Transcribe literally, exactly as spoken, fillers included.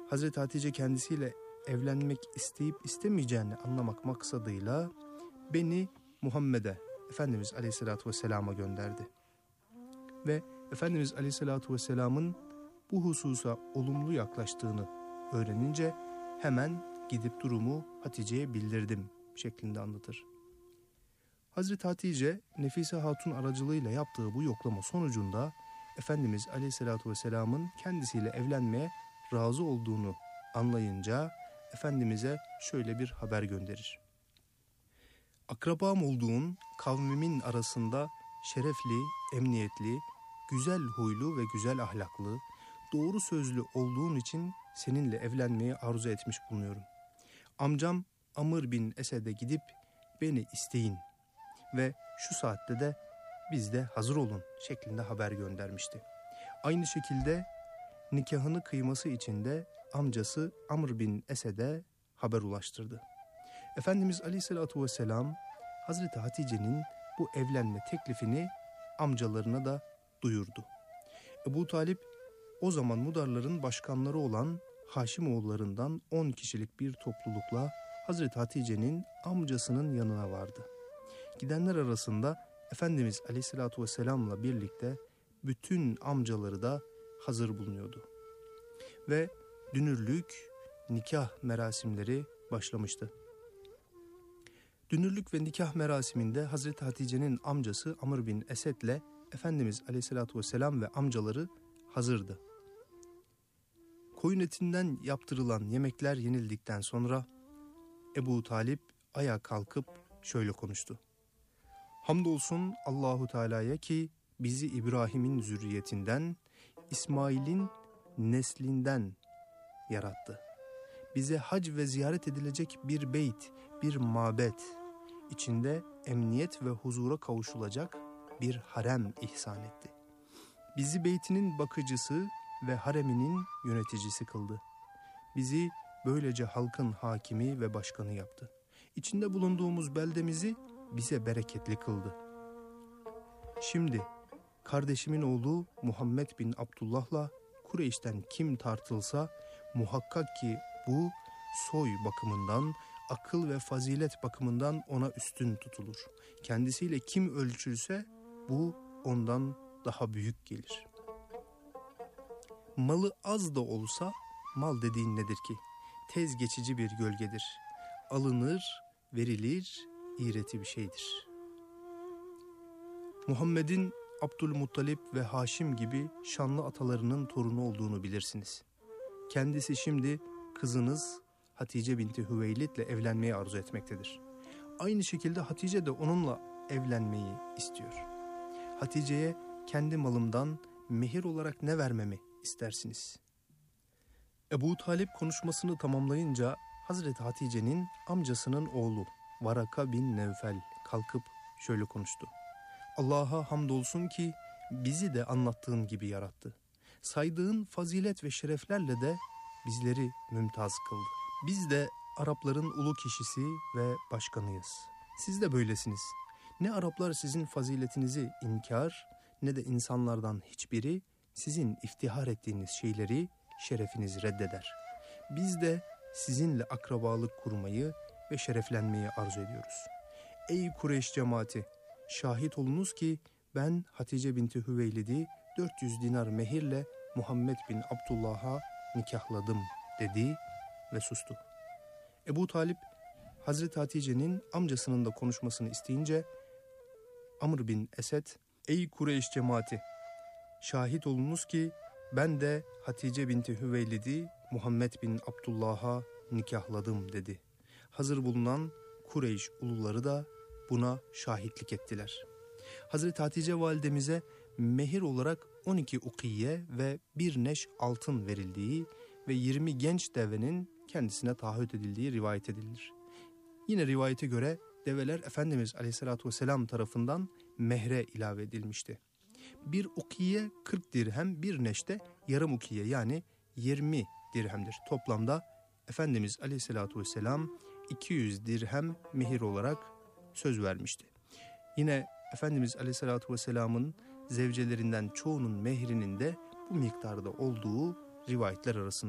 Hazreti Hatice kendisiyle evlenmek isteyip istemeyeceğini anlamak maksadıyla beni Muhammed'e, Efendimiz Aleyhisselatü Vesselam'a gönderdi. Ve Efendimiz Aleyhisselatü Vesselam'ın bu hususa olumlu yaklaştığını öğrenince hemen gidip durumu Hatice'ye bildirdim şeklinde anlatır. Hazreti Hatice, Nefise Hatun aracılığıyla yaptığı bu yoklama sonucunda Efendimiz Aleyhisselatü Vesselam'ın kendisiyle evlenmeye razı olduğunu anlayınca Efendimiz'e şöyle bir haber gönderir. Akrabam olduğun kavmimin arasında şerefli, emniyetli, güzel huylu ve güzel ahlaklı, doğru sözlü olduğun için seninle evlenmeyi arzu etmiş bulunuyorum. Amcam Amr bin Esed'e gidip beni isteyin ve şu saatte de biz de hazır olun şeklinde haber göndermişti. Aynı şekilde nikahını kıyması için de amcası Amr bin Esed'e haber ulaştırdı. Efendimiz Aleyhisselatü Vesselam Hazreti Hatice'nin bu evlenme teklifini amcalarına da duyurdu. Ebu Talip o zaman Mudarların başkanları olan Haşimoğullarından on kişilik bir toplulukla Hazreti Hatice'nin amcasının yanına vardı. Gidenler arasında Efendimiz Aleyhisselatü Vesselam'la birlikte bütün amcaları da hazır bulunuyordu. Ve dünürlük, nikah merasimleri başlamıştı. Dünürlük ve nikah merasiminde Hazreti Hatice'nin amcası Amr bin Esed'le Efendimiz Aleyhisselatü Vesselam ve amcaları hazırdı. Koyun etinden yaptırılan yemekler yenildikten sonra Ebu Talip ayağa kalkıp şöyle konuştu. Hamdolsun Allahu Teala'ya ki bizi İbrahim'in zürriyetinden, İsmail'in neslinden yarattı. Bize hac ve ziyaret edilecek bir beyt, bir mabet, içinde emniyet ve huzura kavuşulacak bir harem ihsan etti. Bizi beytinin bakıcısı ve hareminin yöneticisi kıldı. Bizi böylece halkın hakimi ve başkanı yaptı. İçinde bulunduğumuz beldemizi bize bereketli kıldı. Şimdi kardeşimin oğlu Muhammed bin Abdullah'la Kureyş'ten kim tartılsa muhakkak ki bu soy bakımından, akıl ve fazilet bakımından ona üstün tutulur. Kendisiyle kim ölçülse bu ondan daha büyük gelir. Malı az da olsa mal dediğin nedir ki? Tez geçici bir gölgedir. Alınır, verilir, iğreti bir şeydir. Muhammed'in Abdülmuttalip ve Haşim gibi şanlı atalarının torunu olduğunu bilirsiniz. Kendisi şimdi kızınız Hatice binti Hüveylid'le evlenmeyi arzu etmektedir. Aynı şekilde Hatice de onunla evlenmeyi istiyor. Hatice'ye kendi malımdan mehir olarak ne vermemi istersiniz? Ebu Talip konuşmasını tamamlayınca Hazreti Hatice'nin amcasının oğlu Varaka bin Nevfel kalkıp şöyle konuştu. Allah'a hamdolsun ki bizi de anlattığın gibi yarattı. Saydığın fazilet ve şereflerle de bizleri mümtaz kıldı. Biz de Arapların ulu kişisi ve başkanıyız. Siz de böylesiniz. Ne Araplar sizin faziletinizi inkar, ne de insanlardan hiçbiri sizin iftihar ettiğiniz şeyleri, şerefinizi reddeder. Biz de sizinle akrabalık kurmayı ve şereflenmeyi arzu ediyoruz. Ey Kureyş cemaati, şahit olunuz ki ben Hatice binti Hüveylid'i dört yüz dinar mehirle Muhammed bin Abdullah'a nikahladım dedi ve sustu. Ebu Talip Hazreti Hatice'nin amcasının da konuşmasını isteyince Amr bin Esed, ey Kureyş cemaati, şahit olunuz ki ben de Hatice binti Hüveylid'i Muhammed bin Abdullah'a nikahladım dedi. Hazır bulunan Kureyş uluları da buna şahitlik ettiler. Hazreti Hatice validemize mehir olarak on iki ukiye ve bir neş altın verildiği ve yirmi genç devenin kendisine taahhüt edildiği rivayet edilir. Yine rivayete göre develer Efendimiz Aleyhisselatü Vesselam tarafından mehre ilave edilmişti. Bir ukiye kırk dirhem, bir neşte yarım ukiye yani yirmi dirhemdir. Toplamda Efendimiz Aleyhisselatü Vesselam iki yüz dirhem mehir olarak söz vermişti. Yine Efendimiz Aleyhisselatü Vesselam'ın zevcelerinden çoğunun mehrinin de bu miktarda olduğu rivayetler arasında